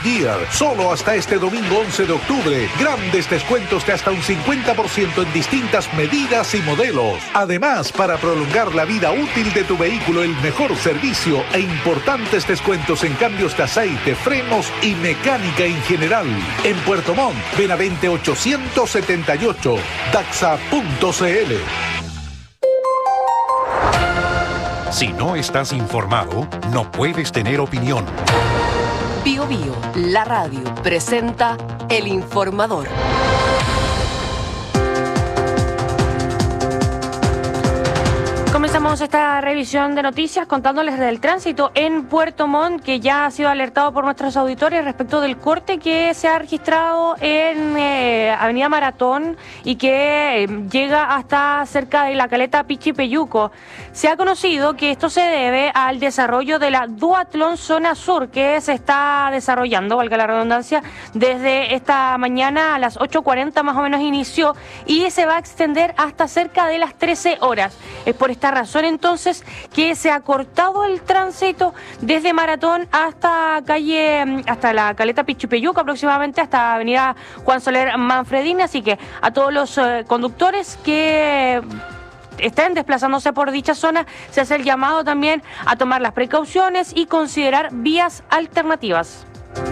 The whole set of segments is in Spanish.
Goodyear. Solo hasta este domingo 11 de octubre. Grandes descuentos de hasta un 50% en distintas medidas y modelos. Además, para prolongar la vida útil de tu vehículo, el mejor servicio e importantes descuentos en cambios de aceite, frenos y mecánica en general. En Puerto Montt, Benavente 878, daxa.cl. Si no estás informado, no puedes tener opinión. Bio Bio, la radio, presenta El Informador. Comenzamos esta revisión de noticias contándoles del tránsito en Puerto Montt, que ya ha sido alertado por nuestros auditores respecto del corte que se ha registrado en Avenida Maratón y que llega hasta cerca de la caleta Pichipeyuco. Se ha conocido que esto se debe al desarrollo de la Duatlón Zona Sur, que se está desarrollando, valga la redundancia, desde esta mañana a las 8:40 más o menos inició y se va a extender hasta cerca de las 13 horas. Es por esta razón entonces que se ha cortado el tránsito desde Maratón hasta la caleta Pichipeyuco, aproximadamente hasta avenida Juan Soler Manfredini, así que a todos los conductores que estén desplazándose por dicha zona se hace el llamado también a tomar las precauciones y considerar vías alternativas.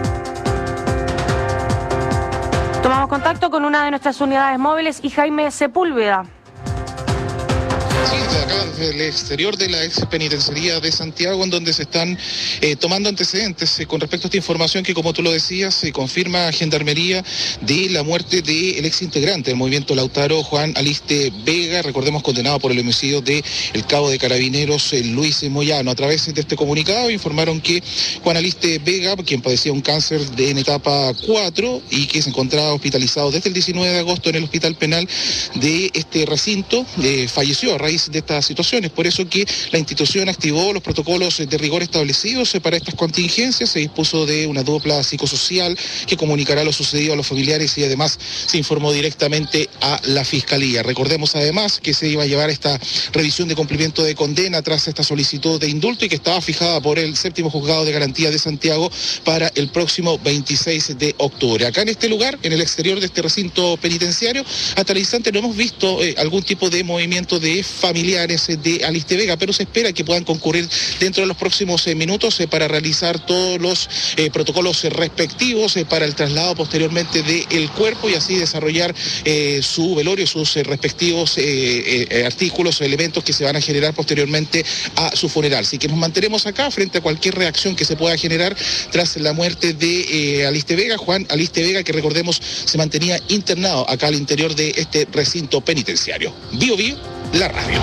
Tomamos contacto con una de nuestras unidades móviles y Jaime Sepúlveda. Sí, de acá, desde el exterior de la ex penitenciaría de Santiago, en donde se están tomando antecedentes con respecto a esta información que, como tú lo decías, se confirma Gendarmería de la muerte del ex integrante del movimiento Lautaro, Juan Aliste Vega, recordemos condenado por el homicidio del cabo de carabineros Luis Moyano. A través de este comunicado informaron que Juan Aliste Vega, quien padecía un cáncer en etapa 4 y que se encontraba hospitalizado desde el 19 de agosto en el hospital penal de este recinto, falleció a raíz de estas situaciones. Por eso que la institución activó los protocolos de rigor establecidos para estas contingencias. Se dispuso de una dupla psicosocial que comunicará lo sucedido a los familiares y además se informó directamente a la Fiscalía. Recordemos además que se iba a llevar esta revisión de cumplimiento de condena tras esta solicitud de indulto y que estaba fijada por el 7º Juzgado de Garantía de Santiago para el próximo 26 de octubre. Acá en este lugar, en el exterior de este recinto penitenciario, hasta el instante no hemos visto algún tipo de movimiento de familiares de Aliste Vega, pero se espera que puedan concurrir dentro de los próximos minutos para realizar todos los protocolos respectivos para el traslado posteriormente del cuerpo y así desarrollar su velorio, sus respectivos artículos o elementos que se van a generar posteriormente a su funeral. Así que nos mantenemos acá frente a cualquier reacción que se pueda generar tras la muerte de Aliste Vega, Juan Aliste Vega, que recordemos se mantenía internado acá al interior de este recinto penitenciario. Bio Bio, la radio.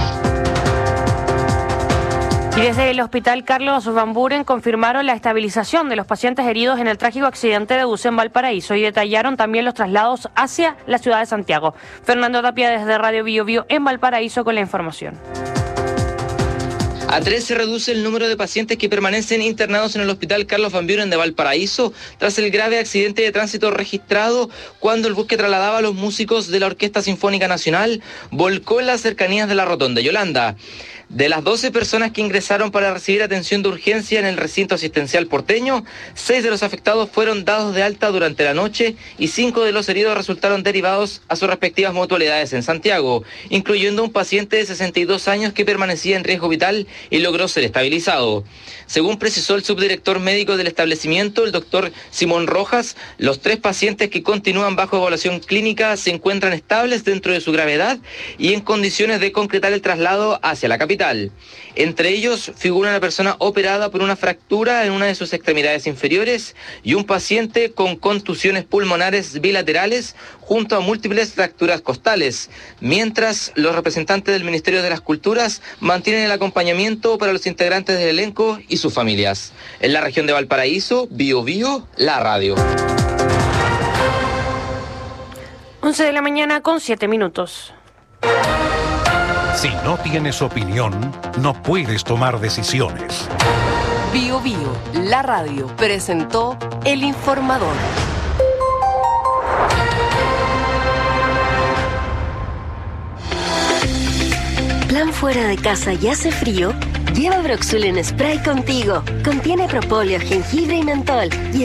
Y desde el Hospital Carlos Van Buren confirmaron la estabilización de los pacientes heridos en el trágico accidente de bus en Valparaíso y detallaron también los traslados hacia la ciudad de Santiago. Fernando Tapia desde Radio Bio Bio en Valparaíso con la información. A 3 se reduce el número de pacientes que permanecen internados en el Hospital Carlos Van Buren de Valparaíso tras el grave accidente de tránsito registrado cuando el bus que trasladaba a los músicos de la Orquesta Sinfónica Nacional volcó en las cercanías de la Rotonda Yolanda. De las 12 personas que ingresaron para recibir atención de urgencia en el recinto asistencial porteño, 6 de los afectados fueron dados de alta durante la noche y 5 de los heridos resultaron derivados a sus respectivas mutualidades en Santiago, incluyendo un paciente de 62 años que permanecía en riesgo vital y logró ser estabilizado. Según precisó el subdirector médico del establecimiento, el doctor Simón Rojas, los 3 pacientes que continúan bajo evaluación clínica se encuentran estables dentro de su gravedad y en condiciones de concretar el traslado hacia la capital. Entre ellos figura una persona operada por una fractura en una de sus extremidades inferiores y un paciente con contusiones pulmonares bilaterales junto a múltiples fracturas costales, mientras los representantes del Ministerio de las Culturas mantienen el acompañamiento para los integrantes del elenco y sus familias. En la región de Valparaíso, Bio Bio, la radio. 11 de la mañana con 7 minutos. Si no tienes opinión, no puedes tomar decisiones. Bio Bio, la radio, presentó El Informador. ¿Plan fuera de casa y hace frío? Lleva Broxul en spray contigo. Contiene propóleo, jengibre y mentol y